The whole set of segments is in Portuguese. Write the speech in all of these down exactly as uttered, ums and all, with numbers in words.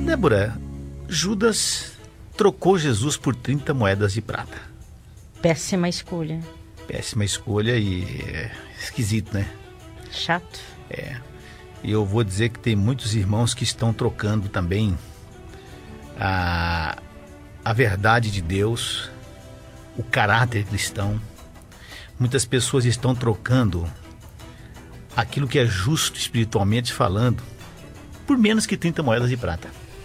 Débora, Judas trocou Jesus por trinta moedas de prata. Péssima escolha. Péssima escolha e é esquisito, né? Chato. É. E eu vou dizer que tem muitos irmãos que estão trocando também a, a verdade de Deus, o caráter cristão. Muitas pessoas estão trocando aquilo que é justo espiritualmente falando por menos que trinta moedas de prata.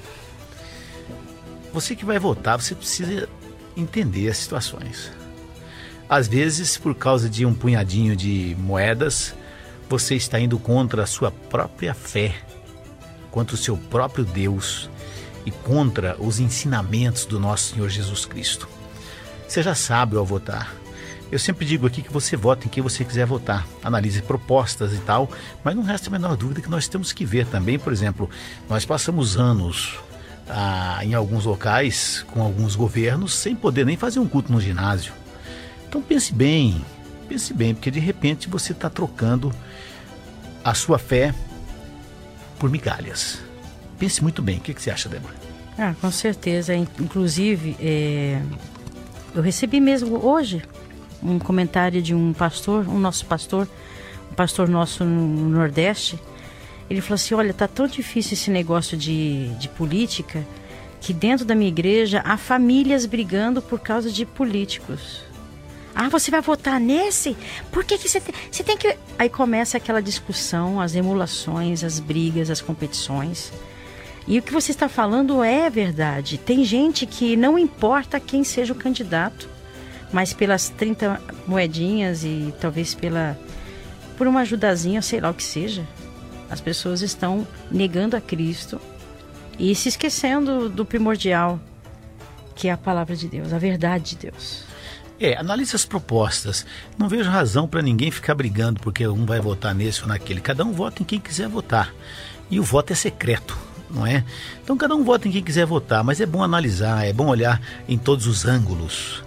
Você que vai votar, você precisa entender as situações. Às vezes, por causa de um punhadinho de moedas, você está indo contra a sua própria fé, contra o seu próprio Deus e contra os ensinamentos do nosso Senhor Jesus Cristo. Seja sábio ao votar. Eu sempre digo aqui que você vota em quem você quiser votar. Analise propostas e tal, mas não resta a menor dúvida que nós temos que ver também, por exemplo, nós passamos anos ah, em alguns locais com alguns governos sem poder nem fazer um culto no ginásio. Então pense bem, pense bem, porque de repente você está trocando a sua fé por migalhas. Pense muito bem. O que, que você acha, Débora? Ah, com certeza. Inclusive, é... eu recebi mesmo hoje um comentário de um pastor, um nosso pastor, um pastor nosso no Nordeste. Ele falou assim, olha, tá tão difícil esse negócio de, de política, que dentro da minha igreja há famílias brigando por causa de políticos. Ah, você vai votar nesse? Por que que você tem, você tem que... Aí começa aquela discussão, as emulações, as brigas, as competições. E o que você está falando é verdade. Tem gente que não importa quem seja o candidato, mas pelas trinta moedinhas e talvez pela, por uma ajudazinha, sei lá o que seja, as pessoas estão negando a Cristo e se esquecendo do primordial, que é a palavra de Deus, a verdade de Deus. É, analise as propostas. Não vejo razão para ninguém ficar brigando porque um vai votar nesse ou naquele. Cada um vota em quem quiser votar. E o voto é secreto, não é? Então cada um vota em quem quiser votar, mas é bom analisar, é bom olhar em todos os ângulos,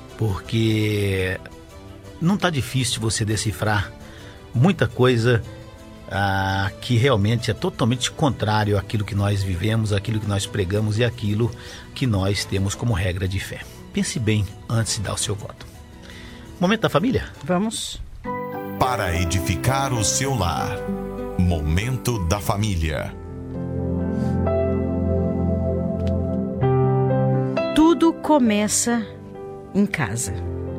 porque não está difícil você decifrar muita coisa ah, que realmente é totalmente contrário àquilo que nós vivemos, àquilo que nós pregamos e àquilo que nós temos como regra de fé. Pense bem antes de dar o seu voto. Momento da família? Vamos. Para edificar o seu lar. Momento da família. Tudo começa em casa.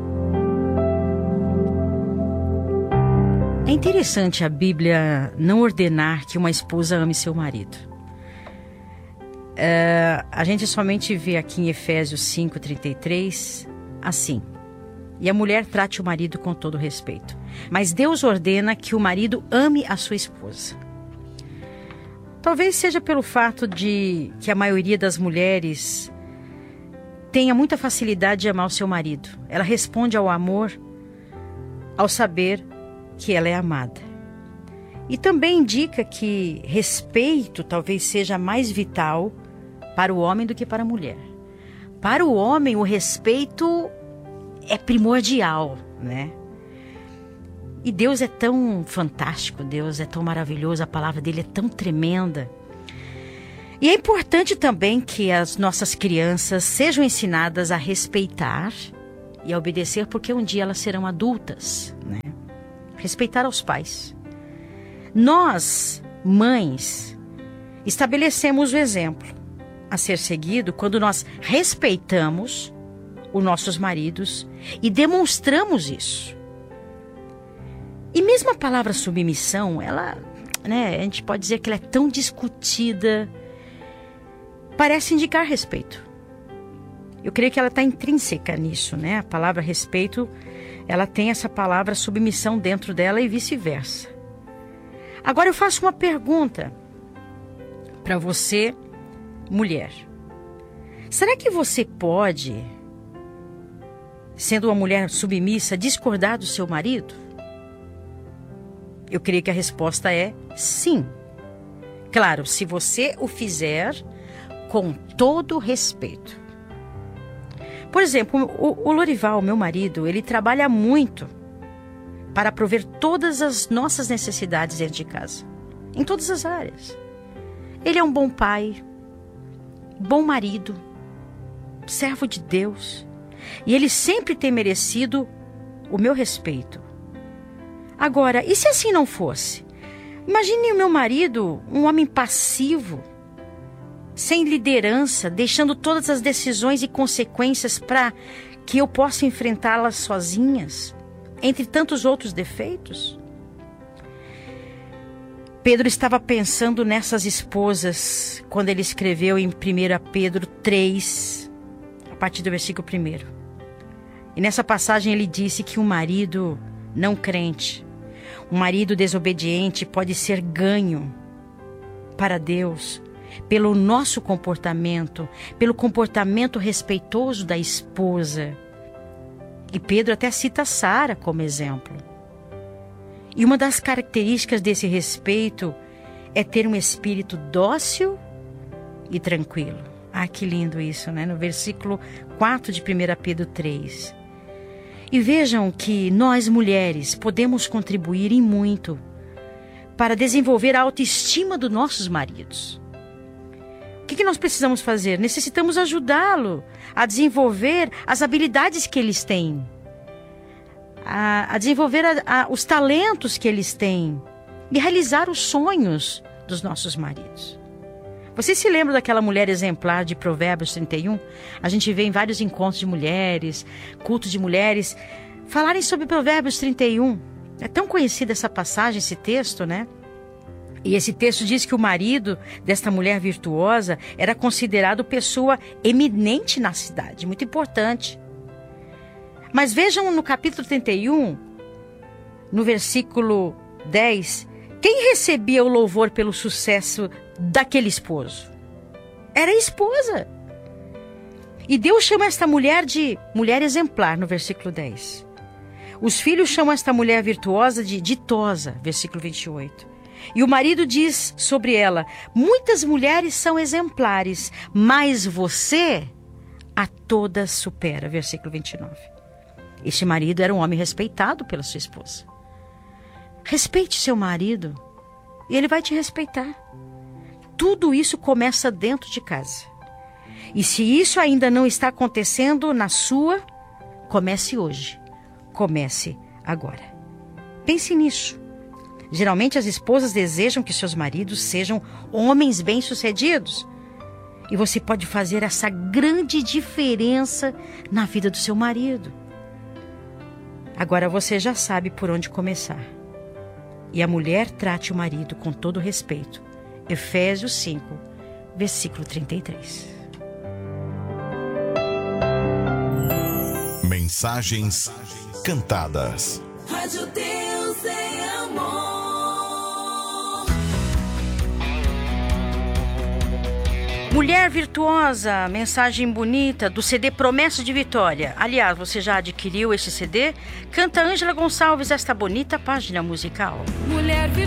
É interessante a Bíblia não ordenar que uma esposa ame seu marido. É, a gente somente vê aqui em Efésios cinco, trinta e três, assim: e a mulher trate o marido com todo respeito, mas Deus ordena que o marido ame a sua esposa. Talvez seja pelo fato de que a maioria das mulheres tenha muita facilidade de amar o seu marido. Ela responde ao amor ao saber que ela é amada. E também indica que respeito talvez seja mais vital para o homem do que para a mulher. Para o homem, o respeito é primordial, né? E Deus é tão fantástico, Deus é tão maravilhoso, a palavra dele é tão tremenda. E é importante também que as nossas crianças sejam ensinadas a respeitar e a obedecer, porque um dia elas serão adultas, né? Respeitar aos pais. Nós, mães, estabelecemos o exemplo a ser seguido quando nós respeitamos os nossos maridos e demonstramos isso. E mesmo a palavra submissão, ela, né, a gente pode dizer que ela é tão discutida, parece indicar respeito. Eu creio que ela está intrínseca nisso, né? A palavra respeito, ela tem essa palavra submissão dentro dela e vice-versa. Agora eu faço uma pergunta para você, mulher. Será que você pode, sendo uma mulher submissa, discordar do seu marido? Eu creio que a resposta é sim. Claro, se você o fizer com todo respeito. Por exemplo, o, o Lorival, meu marido, ele trabalha muito para prover todas as nossas necessidades dentro de casa, em todas as áreas. Ele é um bom pai, bom marido, servo de Deus, e ele sempre tem merecido o meu respeito. Agora, e se assim não fosse? Imagine o meu marido, um homem passivo, sem liderança, deixando todas as decisões e consequências para que eu possa enfrentá-las sozinhas, entre tantos outros defeitos. Pedro estava pensando nessas esposas quando ele escreveu em primeira Pedro três, a partir do versículo primeiro. E nessa passagem ele disse que um marido não crente, um marido desobediente pode ser ganho para Deus pelo nosso comportamento, pelo comportamento respeitoso da esposa. E Pedro até cita Sara como exemplo. E uma das características desse respeito é ter um espírito dócil e tranquilo. Ah, que lindo isso, né? No versículo quatro de primeira Pedro três. E vejam que nós, mulheres, podemos contribuir em muito para desenvolver a autoestima dos nossos maridos. O que, que nós precisamos fazer? Necessitamos ajudá-lo a desenvolver as habilidades que eles têm, a, a desenvolver a, a, os talentos que eles têm e realizar os sonhos dos nossos maridos. Você se lembra daquela mulher exemplar de Provérbios trinta e um? A gente vê em vários encontros de mulheres, cultos de mulheres, falarem sobre Provérbios trinta e um. É tão conhecida essa passagem, esse texto, né? E esse texto diz que o marido desta mulher virtuosa era considerado pessoa eminente na cidade, muito importante. Mas vejam no capítulo trinta e um, no versículo dez, quem recebia o louvor pelo sucesso daquele esposo? Era a esposa. E Deus chama esta mulher de mulher exemplar, no versículo dez. Os filhos chamam esta mulher virtuosa de ditosa, versículo vinte e oito. E o marido diz sobre ela: muitas mulheres são exemplares, mas você a todas supera, versículo vinte e nove. Este marido era um homem respeitado pela sua esposa. Respeite seu marido e ele vai te respeitar. Tudo isso começa dentro de casa. E se isso ainda não está acontecendo na sua, comece hoje. Comece agora. Pense nisso. Geralmente as esposas desejam que seus maridos sejam homens bem-sucedidos. E você pode fazer essa grande diferença na vida do seu marido. Agora você já sabe por onde começar. E a mulher trate o marido com todo respeito. Efésios cinco, versículo trinta e três. Mensagens cantadas. Rádio Deus é amor. Mulher Virtuosa, mensagem bonita do C D Promessa de Vitória. Aliás, você já adquiriu este C D? Canta Ângela Gonçalves esta bonita página musical. Mulher